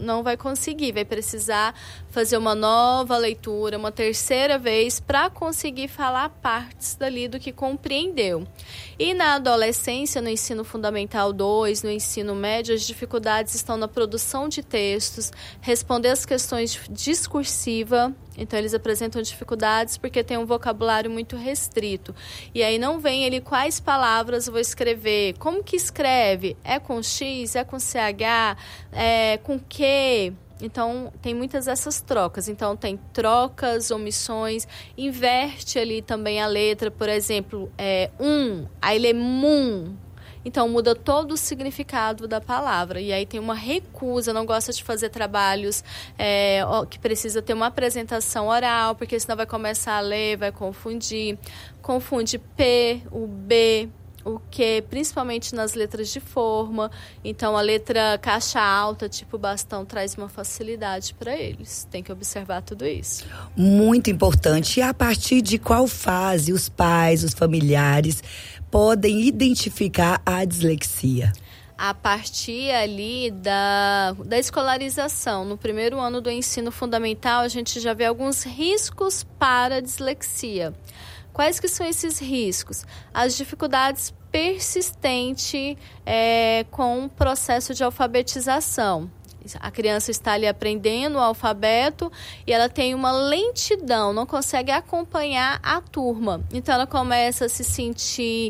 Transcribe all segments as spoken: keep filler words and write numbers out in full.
não vai conseguir, vai precisar fazer uma nova leitura, uma terceira vez, para conseguir falar partes dali do que compreendeu. E na adolescência, no ensino fundamental dois, no ensino médio, as dificuldades estão na produção de textos, responder as questões discursiva. Então, eles apresentam dificuldades porque tem um vocabulário muito restrito. E aí não vem ele quais palavras eu vou escrever, como que escreve, é com X, é com C H, é com Q. Então, tem muitas dessas trocas. Então, tem trocas, omissões, inverte ali também a letra, por exemplo, é um, aí lê mum. Então, muda todo o significado da palavra. E aí tem uma recusa, não gosta de fazer trabalhos é, que precisa ter uma apresentação oral, porque senão vai começar a ler, vai confundir. Confunde P, o B, o Q, principalmente nas letras de forma. Então, a letra caixa alta, tipo bastão, traz uma facilidade para eles. Tem que observar tudo isso. Muito importante. E a partir de qual fase os pais, os familiares podem identificar a dislexia? A partir ali da, da escolarização. No primeiro ano do ensino fundamental, a gente já vê alguns riscos para a dislexia. Quais que são esses riscos? As dificuldades persistentes é, com o processo de alfabetização. A criança está ali aprendendo o alfabeto e ela tem uma lentidão, não consegue acompanhar a turma. Então, ela começa a se sentir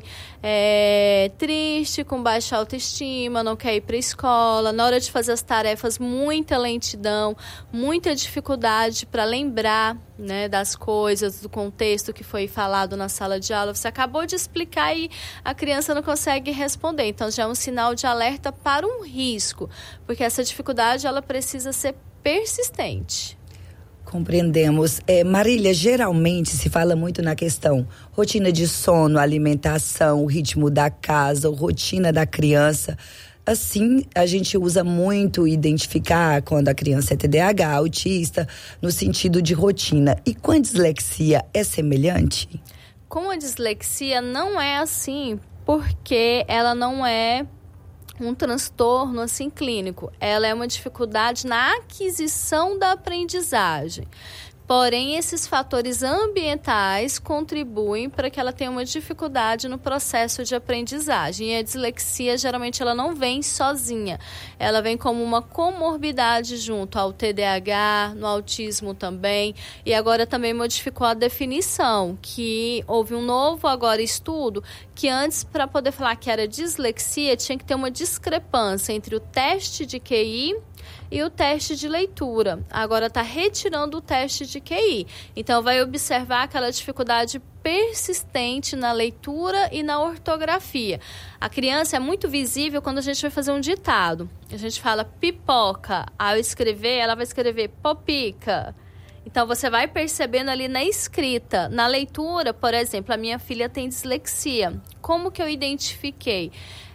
é, triste, com baixa autoestima, não quer ir para a escola. Na hora de fazer as tarefas, muita lentidão, muita dificuldade para lembrar, né, das coisas, do contexto que foi falado na sala de aula. Você acabou de explicar e a criança não consegue responder. Então, já é um sinal de alerta para um risco, porque essa dificuldade ela precisa ser persistente. Compreendemos. É, Marília, geralmente se fala muito na questão rotina de sono, alimentação, o ritmo da casa, a rotina da criança. Assim, a gente usa muito identificar quando a criança é T D A H, autista, no sentido de rotina. E com a dislexia é semelhante? Com a dislexia não é assim, porque ela não é um transtorno assim clínico. Ela é uma dificuldade na aquisição da aprendizagem. Porém, esses fatores ambientais contribuem para que ela tenha uma dificuldade no processo de aprendizagem. E a dislexia, geralmente, ela não vem sozinha. Ela vem como uma comorbidade junto ao T D A H, no autismo também. E agora também modificou a definição, que houve um novo agora estudo, que antes, para poder falar que era dislexia, tinha que ter uma discrepância entre o teste de Q I e o teste de leitura. Agora está retirando o teste de Q I. Então, vai observar aquela dificuldade persistente na leitura e na ortografia. A criança é muito visível quando a gente vai fazer um ditado. A gente fala pipoca. Ao escrever, ela vai escrever popica. Então, você vai percebendo ali na escrita. Na leitura, por exemplo, a minha filha tem dislexia. Como que eu identifiquei?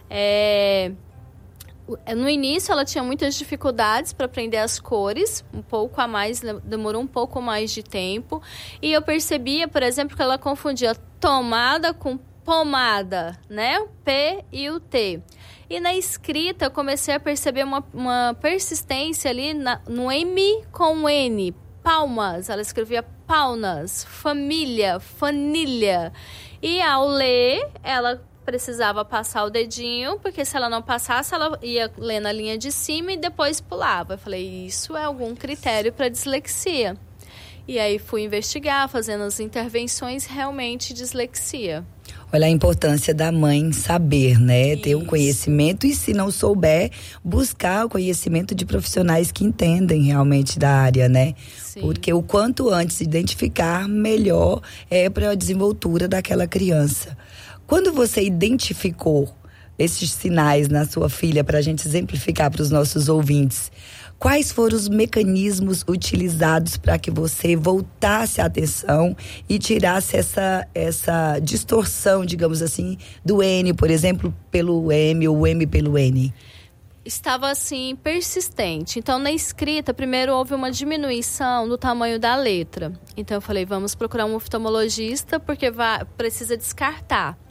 É... No início, ela tinha muitas dificuldades para aprender as cores, um pouco a mais, demorou um pouco mais de tempo. E eu percebia, por exemplo, que ela confundia tomada com pomada, né? O P e o T. E na escrita, eu comecei a perceber uma, uma persistência ali na, no M com N. Palmas, ela escrevia paunas, família, fanilha. E ao ler, ela precisava passar o dedinho, porque se ela não passasse, ela ia ler na linha de cima e depois pulava. Eu falei, isso é algum critério para dislexia. E aí fui investigar, fazendo as intervenções, realmente dislexia. Olha a importância da mãe saber, né? Isso. Ter um conhecimento e, se não souber, buscar o conhecimento de profissionais que entendem realmente da área, né? Sim. Porque o quanto antes identificar, melhor é para a desenvoltura daquela criança. Quando você identificou esses sinais na sua filha, para a gente exemplificar para os nossos ouvintes, quais foram os mecanismos utilizados para que você voltasse a atenção e tirasse essa, essa distorção, digamos assim, do N, por exemplo, pelo M ou o M pelo N? Estava assim, persistente. Então, na escrita, primeiro houve uma diminuição do tamanho da letra. Então, eu falei, vamos procurar um oftalmologista, porque vai, precisa descartar.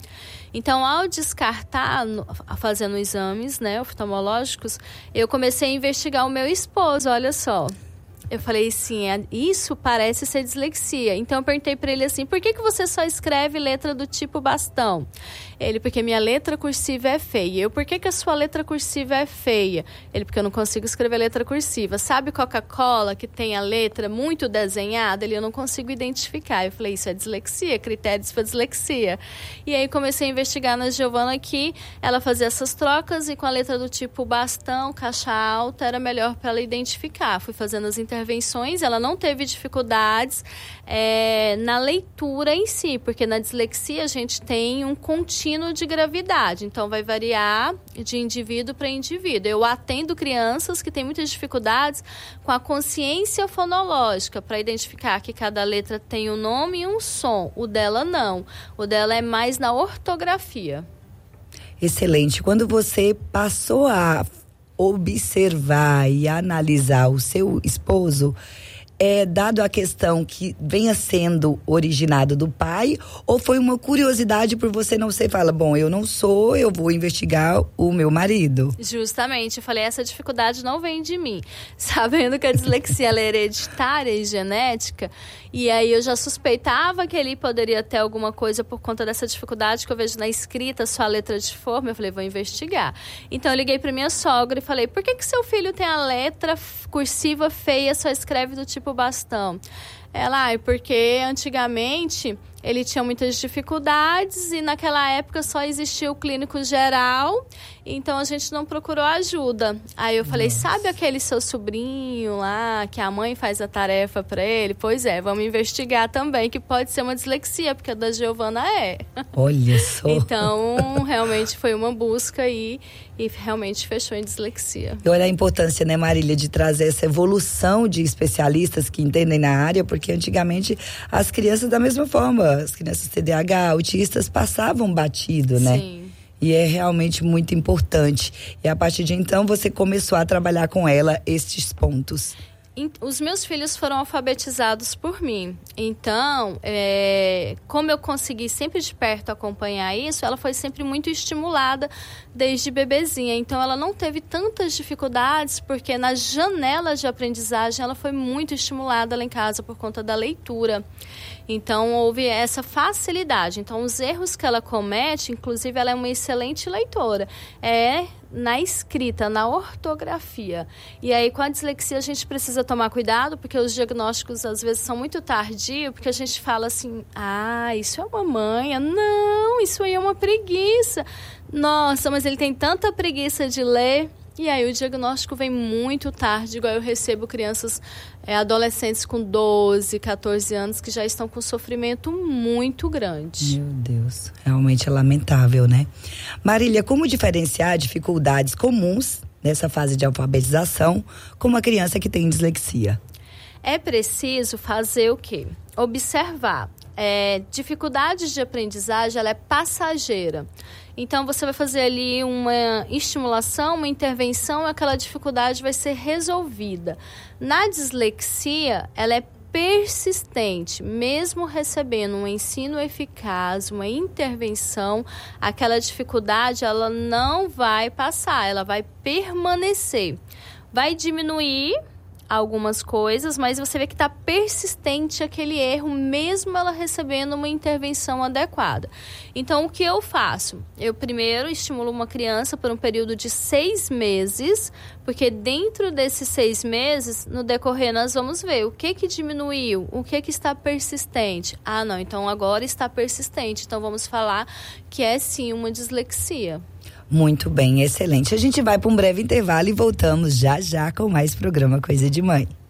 Então, ao descartar, fazendo exames, né, oftalmológicos, eu comecei a investigar o meu esposo, olha só. Eu falei assim, isso parece ser dislexia. Então eu perguntei para ele assim, por que, que você só escreve letra do tipo bastão? Ele, porque minha letra cursiva é feia. Eu, por que, que a sua letra cursiva é feia? Ele, porque eu não consigo escrever letra cursiva. Sabe Coca-Cola, que tem a letra muito desenhada? Ele, eu não consigo identificar. Eu falei, isso é dislexia, critérios para dislexia. E aí comecei a investigar na Giovana que ela fazia essas trocas e com a letra do tipo bastão, caixa alta, era melhor para ela identificar. Fui fazendo as intervenções, ela não teve dificuldades é, na leitura em si, porque na dislexia a gente tem um contínuo de gravidade, então vai variar de indivíduo para indivíduo. Eu atendo crianças que têm muitas dificuldades com a consciência fonológica, para identificar que cada letra tem um nome e um som. O dela não, o dela é mais na ortografia. Excelente. Quando você passou a observar e analisar o seu esposo, é dado a questão que venha sendo originado do pai, ou foi uma curiosidade por você não ser, fala, bom, eu não sou, eu vou investigar o meu marido? Justamente, eu falei, essa dificuldade não vem de mim. Sabendo que a dislexia ela é hereditária e genética, e aí eu já suspeitava que ele poderia ter alguma coisa por conta dessa dificuldade que eu vejo na escrita, sua letra de forma, eu falei, vou investigar. Então eu liguei para minha sogra e falei, por que que seu filho tem a letra cursiva feia, só escreve do tipo bastão? Ela, ah, porque antigamente ele tinha muitas dificuldades e naquela época só existia o clínico geral, então a gente não procurou ajuda. Aí eu falei, nossa, sabe aquele seu sobrinho lá, que a mãe faz a tarefa para ele? Pois é, vamos investigar também, que pode ser uma dislexia, porque a da Giovana é. Olha só. Então, realmente foi uma busca aí e realmente fechou em dislexia. E olha a importância, né, Marília, de trazer essa evolução de especialistas que entendem na área, porque antigamente as crianças da mesma forma, as crianças T D A H, autistas, passavam batido, né? Sim. E é realmente muito importante. E a partir de então você começou a trabalhar com ela estes pontos. Os meus filhos foram alfabetizados por mim. Então, é, como eu consegui sempre de perto acompanhar isso, ela foi sempre muito estimulada desde bebezinha. Então, ela não teve tantas dificuldades, porque na janela de aprendizagem ela foi muito estimulada lá em casa por conta da leitura. Então, houve essa facilidade. Então, os erros que ela comete, inclusive, ela é uma excelente leitora. É na escrita, na ortografia. E aí, com a dislexia, a gente precisa tomar cuidado, porque os diagnósticos, às vezes, são muito tardios, porque a gente fala assim, ah, isso é uma manha. Não, isso aí é uma preguiça. Nossa, mas ele tem tanta preguiça de ler. E aí o diagnóstico vem muito tarde, igual eu recebo crianças, é, adolescentes com doze, catorze anos que já estão com sofrimento muito grande. Meu Deus, realmente é lamentável, né? Marília, como diferenciar dificuldades comuns nessa fase de alfabetização com uma criança que tem dislexia? É preciso fazer o quê? Observar. É, dificuldades de aprendizagem, ela é passageira. Então, você vai fazer ali uma estimulação, uma intervenção, aquela dificuldade vai ser resolvida. Na dislexia, ela é persistente, mesmo recebendo um ensino eficaz, uma intervenção, aquela dificuldade, ela não vai passar, ela vai permanecer. Vai diminuir algumas coisas, mas você vê que está persistente aquele erro, mesmo ela recebendo uma intervenção adequada. Então, o que eu faço? Eu primeiro estimulo uma criança por um período de seis meses, porque dentro desses seis meses, no decorrer, nós vamos ver o que que diminuiu, o que que está persistente. Ah, não, então agora está persistente, então vamos falar que é sim uma dislexia. Muito bem, excelente. A gente vai para um breve intervalo e voltamos já já com mais programa Coisa de Mãe.